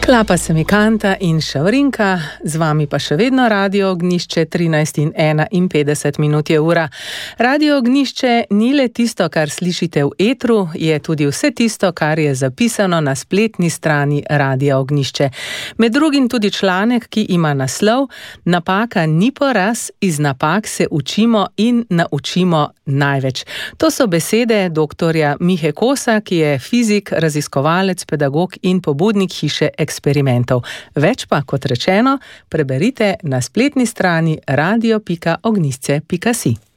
Klapa se mi Kanta in Šavrinka, z vami pa še vedno Radio Ognjišče, 13:51 je ura. Radio Ognjišče ni le tisto, kar slišite v etru, je tudi vse tisto, kar je zapisano na spletni strani Radia Ognjišče. Med drugim tudi članek, ki ima naslov Napaka ni poraz, iz napak se učimo in naučimo največ. To so besede doktorja Mihe Kosa, ki je fizik, raziskovalec, pedagog in pobudnik hiše eksperimentov. Več pa, kot rečeno, preberite na spletni strani radio.ognjišče.si.